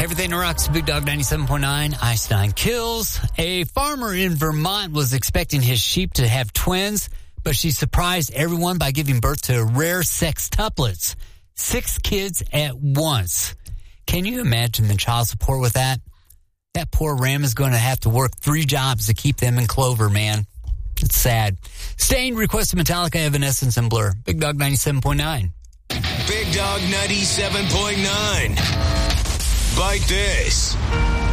Everything rocks. Big Dog 97.9. Einstein Kills. A farmer in Vermont was expecting his sheep to have twins, but she surprised everyone by giving birth to rare sextuplets. 6 kids at once. Can you imagine the child support with that? That poor ram is going to have to work 3 jobs to keep them in clover, man. It's sad. Stain requested Metallica, Evanescence, and Blur. Big Dog 97.9. Big Dog 97.9. Bite this.